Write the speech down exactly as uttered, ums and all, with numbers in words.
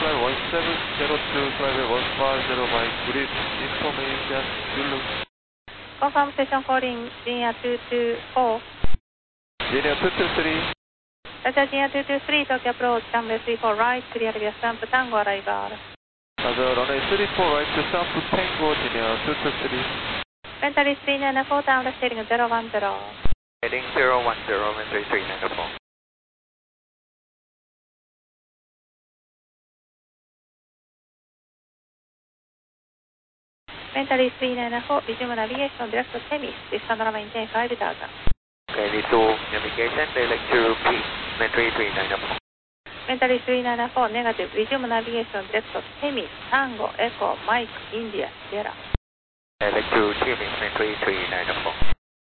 flight one seven zero two, flight one five zero by grid information, Zulu. Confirm station calling Junior two two four. Junior two two three. Roger, Junior two two three, Tokyo approach, runway three four right, clear via Stamp Tango arrival. Roger, runway three four right to Stamp Tango, Junior two two three. Venturi three nine four, down steering zero one zero. Heading zero one zero, Venturi three nine four. Venturi three nine four, resume navigation, direct to Temis, distant runway ten five thousand. Okay, lead to navigation, direct to P, Venturi three nine four. Venturi three nine four, negative, resume navigation, direct to Temis, Tango, Echo, Mike, India, Sierra. Direct to Temis, Venturi three nine four.